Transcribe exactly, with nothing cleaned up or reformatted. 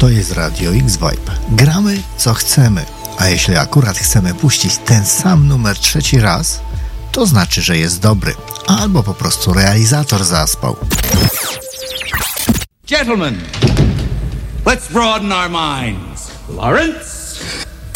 To jest Radio X-Vibe. Gramy co chcemy, a jeśli akurat chcemy puścić ten sam numer trzeci raz, to znaczy, że jest dobry, albo po prostu realizator zaspał. Gentlemen, let's broaden our minds. Lawrence?